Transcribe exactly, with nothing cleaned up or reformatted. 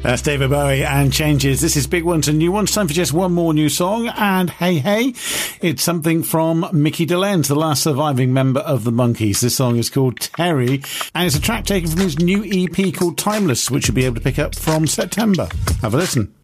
That's David Bowie and Changes. This is Big Ones and New Ones. Time for just one more new song. And hey, hey, it's something from Mickey Dolenz, the last surviving member of the Monkees. This song is called Terry, and it's a track taken from his new E P called Timeless, which you'll be able to pick up from September. Have a listen.